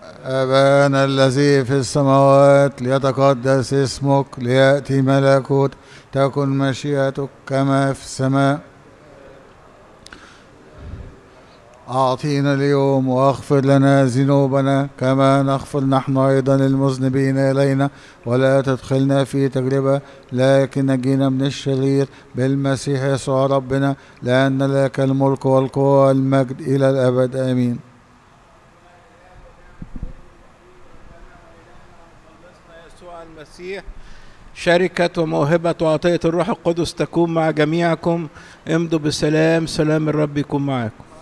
أبانا الذي في السماوات، ليتقدس اسمك، ليأتي ملكوتك، تكن مشيئتك كما في السماء. أعطينا اليوم واغفر لنا ذنوبنا كما نغفر نحن أيضا المذنبين إلينا، ولا تدخلنا في تجربة لكن نجينا من الشرير، بالمسيح يسوع ربنا، لأن لك الملك والقوة والمجد إلى الأبد آمين. يسوع المسيح، شركة وموهبة وعطية الروح القدس تكون مع جميعكم. امضوا بسلام، سلام الرب يكون معكم.